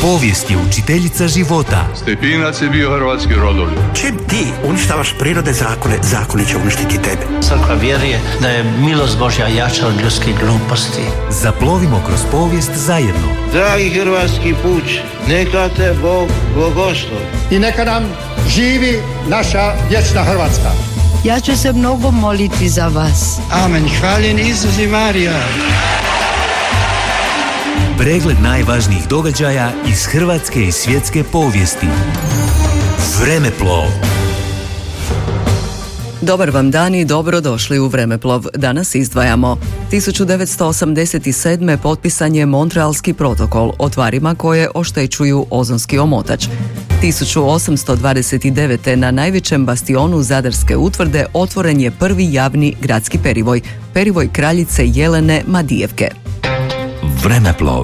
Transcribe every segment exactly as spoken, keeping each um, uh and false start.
Povijest je učiteljica života. Stepinac je bio hrvatski rodoljub. Čim ti uništavaš prirode zakone, zakoni će uništiti tebe. Crkva vjeruje da je milost Božja jača od ljudskih gluposti. Zaplovimo kroz povijest zajedno. Dragi hrvatski puč, neka te Bog blagoslovi. I neka nam živi naša vječna Hrvatska. Ja ću se mnogo moliti za vas. Amen. Hvaljen Isus i Marija. Pregled najvažnijih događaja iz hrvatske i svjetske povijesti. Vremeplov. Dobar vam dan i dobrodošli u Vremeplov. Danas izdvajamo. tisuću devetsto osamdeset sedme. potpisan je Montrealski protokol o tvarima koje oštećuju ozonski omotač. tisuću osamsto dvadeset devete. na najvećem bastionu Zadarske utvrde otvoren je prvi javni gradski perivoj, perivoj kraljice Jelene Madijevke. Vremeplov.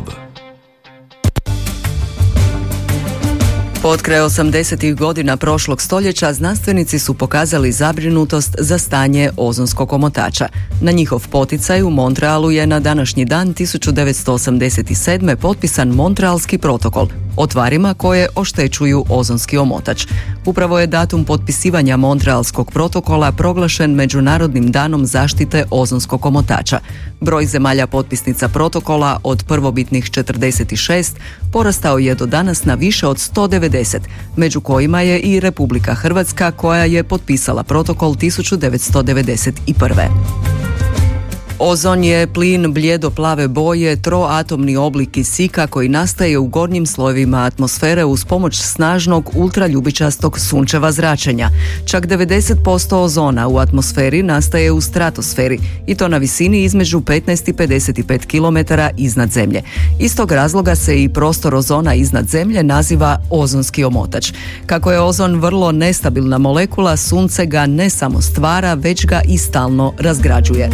Potkraj osamdesetih godina prošlog stoljeća znanstvenici su pokazali zabrinutost za stanje ozonskog omotača. Na njihov poticaj u Montrealu je na današnji dan tisuću devetsto osamdeset sedme. potpisan Montrealski protokol o tvarima koje oštećuju ozonski omotač. Upravo je datum potpisivanja Montrealskog protokola proglašen Međunarodnim danom zaštite ozonskog omotača. Broj zemalja potpisnica protokola od prvobitnih četrdeset šest porastao je do danas na više od sto devedeset, među kojima je i Republika Hrvatska koja je potpisala protokol tisuću devetsto devedeset prve. Ozon je plin bljedo-plave boje, troatomni oblik kisika koji nastaje u gornjim slojevima atmosfere uz pomoć snažnog ultraljubičastog sunčeva zračenja. Čak devedeset posto ozona u atmosferi nastaje u stratosferi i to na visini između petnaest i pedeset pet kilometara iznad zemlje. Iz tog razloga se i prostor ozona iznad zemlje naziva ozonski omotač. Kako je ozon vrlo nestabilna molekula, sunce ga ne samo stvara, već ga i stalno razgrađuje.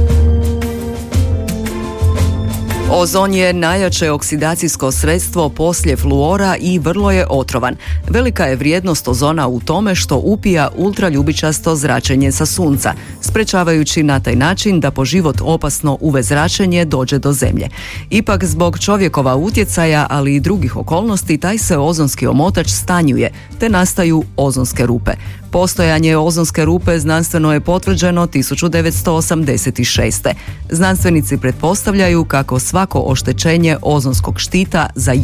Ozon je najjače oksidacijsko sredstvo poslije fluora i vrlo je otrovan. Velika je vrijednost ozona u tome što upija ultraljubičasto zračenje sa sunca, sprečavajući na taj način da po život opasno U V zračenje dođe do zemlje. Ipak zbog čovjekova utjecaja, ali i drugih okolnosti, taj se ozonski omotač stanjuje, te nastaju ozonske rupe. Postojanje ozonske rupe znanstveno je potvrđeno tisuću devetsto osamdeset šeste. Znanstvenici pretpostavljaju kako svako oštećenje ozonskog štita za